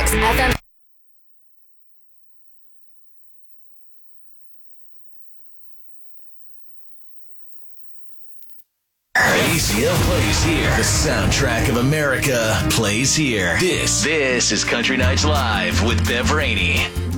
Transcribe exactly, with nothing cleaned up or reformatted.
Sirius F M. A C L plays here. The soundtrack of America plays here. This, this is Country Nights Live with Bev Rainey.